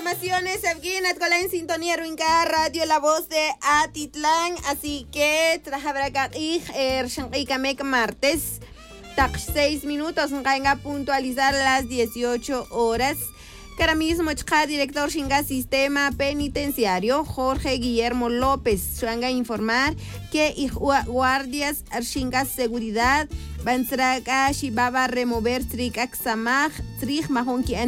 informaciones, Evguin, Atcola en sintonía, Ruinca, Radio La Voz de Atitlán. Así que, Trajabracaj, Shankamek martes, tak 6 minutos, venga a puntualizar las 18 horas. Que ahora mismo, director Shinga Sistema Penitenciario, Jorge Guillermo López, van a informar que guardias Shinga Seguridad van a remover Trik Aksamaj, Trik Mahonki